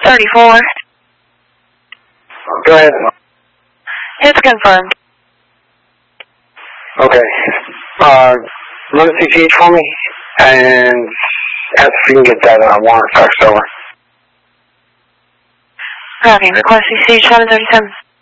34. Go ahead. It's confirmed. Okay. Run the CCH for me, and ask if you can get that warrant faxed over. Okay, request CCH 737.